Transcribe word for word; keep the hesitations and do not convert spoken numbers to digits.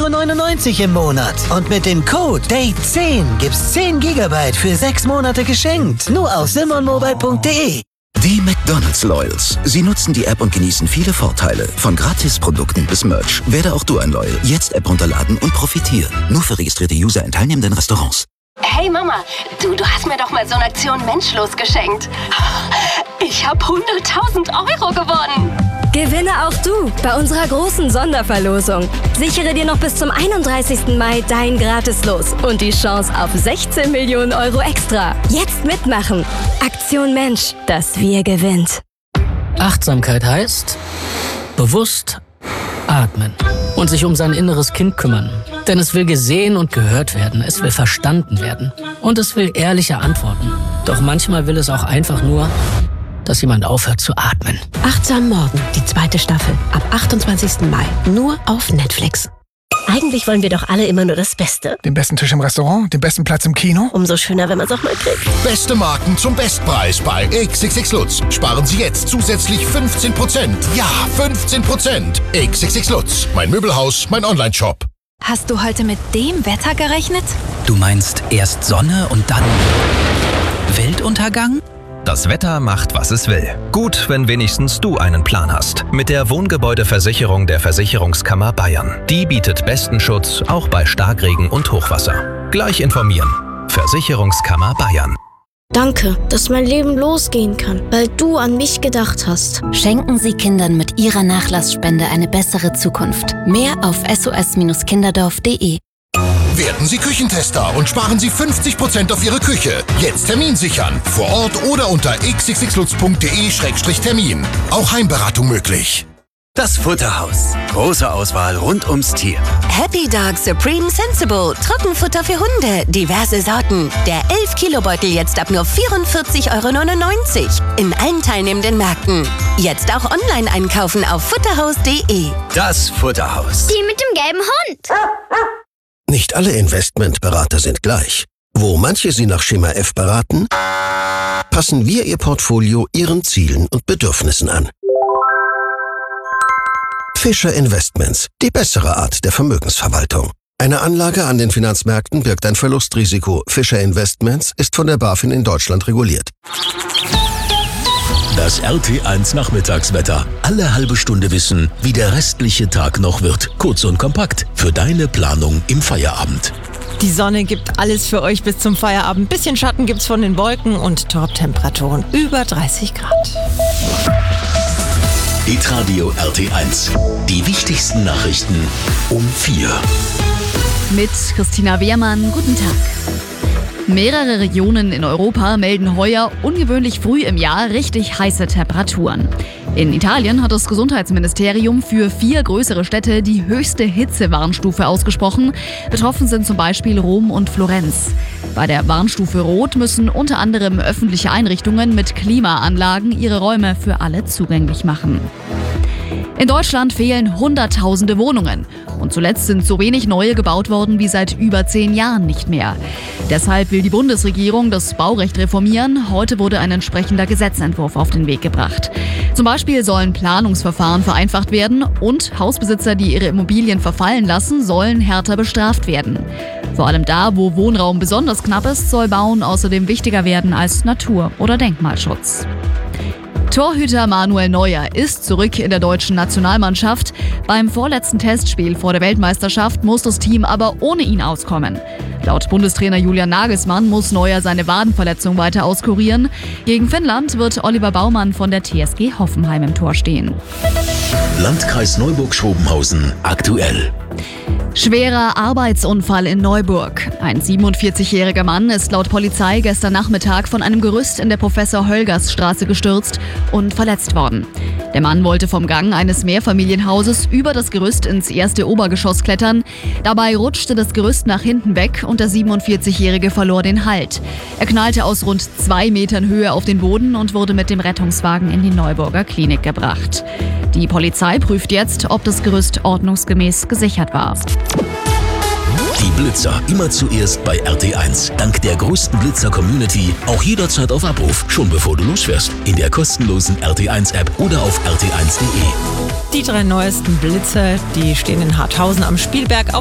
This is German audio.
Euro neunundneunzig im Monat. Und mit dem Code D A Y zehn gibt's zehn Gigabyte für sechs Monate geschenkt. Nur auf simonmobile punkt de. Die McDonald's Loyals. Sie nutzen die App und genießen viele Vorteile. Von Gratisprodukten bis Merch. Werde auch du ein Loyal. Jetzt App runterladen und profitieren. Nur für registrierte User in teilnehmenden Restaurants. Hey Mama, du, du hast mir doch mal so eine Aktion Menschlos geschenkt. Ich habe hunderttausend Euro gewonnen. Gewinne auch du bei unserer großen Sonderverlosung. Sichere dir noch bis zum einunddreißigsten Mai dein Gratis-Los und die Chance auf sechzehn Millionen Euro extra. Jetzt mitmachen. Aktion Mensch, das Wir gewinnt. Achtsamkeit heißt bewusst atmen und sich um sein inneres Kind kümmern. Denn es will gesehen und gehört werden, es will verstanden werden und es will ehrliche Antworten. Doch manchmal will es auch einfach nur, dass jemand aufhört zu atmen. Achtsam Morgen, die zweite Staffel, ab achtundzwanzigsten Mai, nur auf Netflix. Eigentlich wollen wir doch alle immer nur das Beste. Den besten Tisch im Restaurant, den besten Platz im Kino. Umso schöner, wenn man es auch mal kriegt. Beste Marken zum Bestpreis bei X X X Lutz. Sparen Sie jetzt zusätzlich fünfzehn Prozent. Ja, fünfzehn Prozent. X X X Lutz, mein Möbelhaus, mein Online-Shop. Hast du heute mit dem Wetter gerechnet? Du meinst erst Sonne und dann Weltuntergang? Das Wetter macht, was es will. Gut, wenn wenigstens du einen Plan hast. Mit der Wohngebäudeversicherung der Versicherungskammer Bayern. Die bietet besten Schutz, auch bei Starkregen und Hochwasser. Gleich informieren. Versicherungskammer Bayern. Danke, dass mein Leben losgehen kann, weil du an mich gedacht hast. Schenken Sie Kindern mit Ihrer Nachlassspende eine bessere Zukunft. Mehr auf s o s kinderdorf punkt de. Werden Sie Küchentester und sparen Sie fünfzig Prozent auf Ihre Küche. Jetzt Termin sichern. Vor Ort oder unter x x x lutz punkt de Schrägstrich Termin. Auch Heimberatung möglich. Das Futterhaus. Große Auswahl rund ums Tier. Happy Dog Supreme Sensible. Trockenfutter für Hunde. Diverse Sorten. Der elf Kilo Beutel jetzt ab nur vierundvierzig Euro neunundneunzig. In allen teilnehmenden Märkten. Jetzt auch online einkaufen auf futterhaus punkt de. Das Futterhaus. Die mit dem gelben Hund. Nicht alle Investmentberater sind gleich. Wo manche Sie nach Schema F beraten, passen wir Ihr Portfolio Ihren Zielen und Bedürfnissen an. Fischer Investments, die bessere Art der Vermögensverwaltung. Eine Anlage an den Finanzmärkten birgt ein Verlustrisiko. Fischer Investments ist von der BaFin in Deutschland reguliert. Das R T eins Nachmittagswetter. Alle halbe Stunde wissen, wie der restliche Tag noch wird. Kurz und kompakt für deine Planung im Feierabend. Die Sonne gibt alles für euch bis zum Feierabend. Bisschen Schatten gibt's von den Wolken und Top-Temperaturen über dreißig Grad. Hitradio R T eins. Die wichtigsten Nachrichten um vier. Mit Christina Wehrmann, guten Tag. Mehrere Regionen in Europa melden heuer ungewöhnlich früh im Jahr richtig heiße Temperaturen. In Italien hat das Gesundheitsministerium für vier größere Städte die höchste Hitzewarnstufe ausgesprochen. Betroffen sind zum Beispiel Rom und Florenz. Bei der Warnstufe Rot müssen unter anderem öffentliche Einrichtungen mit Klimaanlagen ihre Räume für alle zugänglich machen. In Deutschland fehlen Hunderttausende Wohnungen. Und zuletzt sind so wenig neue gebaut worden wie seit über zehn Jahren nicht mehr. Deshalb will die Bundesregierung das Baurecht reformieren. Heute wurde ein entsprechender Gesetzentwurf auf den Weg gebracht. Zum Beispiel sollen Planungsverfahren vereinfacht werden und Hausbesitzer, die ihre Immobilien verfallen lassen, sollen härter bestraft werden. Vor allem da, wo Wohnraum besonders knapp ist, soll Bauen außerdem wichtiger werden als Natur- oder Denkmalschutz. Torhüter Manuel Neuer ist zurück in der deutschen Nationalmannschaft. Beim vorletzten Testspiel vor der Weltmeisterschaft muss das Team aber ohne ihn auskommen. Laut Bundestrainer Julian Nagelsmann muss Neuer seine Wadenverletzung weiter auskurieren. Gegen Finnland wird Oliver Baumann von der T S G Hoffenheim im Tor stehen. Landkreis Neuburg-Schrobenhausen aktuell. Schwerer Arbeitsunfall in Neuburg. Ein siebenundvierzigjähriger Mann ist laut Polizei gestern Nachmittag von einem Gerüst in der Professor-Hölgers-Straße gestürzt und verletzt worden. Der Mann wollte vom Gang eines Mehrfamilienhauses über das Gerüst ins erste Obergeschoss klettern. Dabei rutschte das Gerüst nach hinten weg und der siebenundvierzigjährige verlor den Halt. Er knallte aus rund zwei Metern Höhe auf den Boden und wurde mit dem Rettungswagen in die Neuburger Klinik gebracht. Die Polizei prüft jetzt, ob das Gerüst ordnungsgemäß gesichert war. Die Blitzer immer zuerst bei R T eins. Dank der größten Blitzer-Community auch jederzeit auf Abruf, schon bevor du losfährst. In der kostenlosen R T eins App oder auf r t eins punkt de. Die drei neuesten Blitzer, die stehen in Harthausen am Spielberg auf